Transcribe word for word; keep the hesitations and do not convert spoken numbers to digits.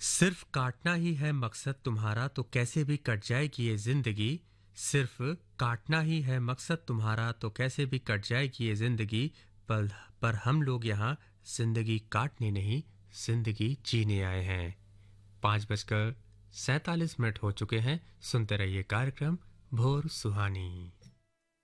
सिर्फ काटना ही है मकसद तुम्हारा तो कैसे भी कट जाएगी ये जिंदगी। सिर्फ काटना ही है मकसद तुम्हारा तो कैसे भी कट जाएगी ये जिंदगी। पर पर हम लोग यहाँ जिंदगी काटने नहीं जिंदगी जीने आए हैं। पाँच बजकर सैतालीस मिनट हो चुके हैं। सुनते रहिए कार्यक्रम भोर सुहानी।